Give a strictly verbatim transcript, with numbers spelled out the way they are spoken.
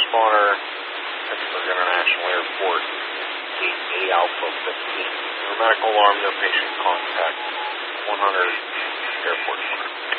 Transponder, Pittsburgh International Airport, gate A Alpha fifteen. No medical alarm, no patient contact. one hundred, airport center.